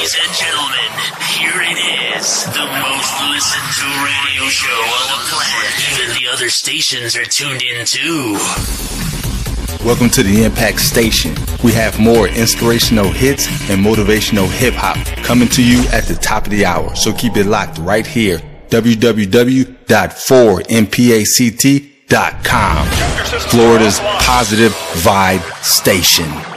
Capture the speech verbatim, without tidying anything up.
Ladies and gentlemen, here it is, the most listened to radio show on the planet. Even the other stations are tuned in too. Welcome to the Impact Station. We have more inspirational hits and motivational hip hop coming to you at the top of the hour. So keep it locked right here. w w w dot four m pact dot com. Florida's positive vibe station.